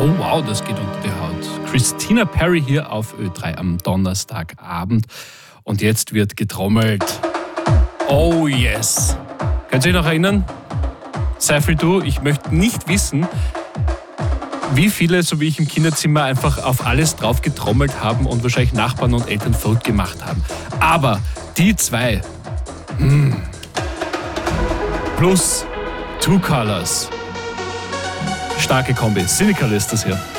Oh wow, das geht unter die Haut. Christina Perri hier auf Ö3 am Donnerstagabend. Und jetzt wird getrommelt. Oh yes. Könnt ihr euch noch erinnern? Seifel, du, ich möchte nicht wissen, wie viele, so wie ich im Kinderzimmer, einfach auf alles drauf getrommelt haben und wahrscheinlich Nachbarn und Eltern verrückt gemacht haben. Aber die zwei, plus Two Colors, starke Kombi. Cynical ist das hier.